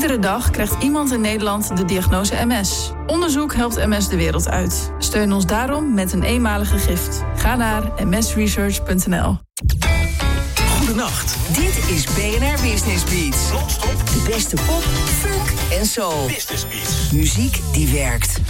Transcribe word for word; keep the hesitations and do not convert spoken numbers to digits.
Iedere dag krijgt iemand in Nederland de diagnose M S. Onderzoek helpt M S de wereld uit. Steun ons daarom met een eenmalige gift. Ga naar m s research punt n l. Goedenacht. Dit is B N R Business Beats. Non-stop De beste pop, funk en soul. Business Beats. Muziek die werkt.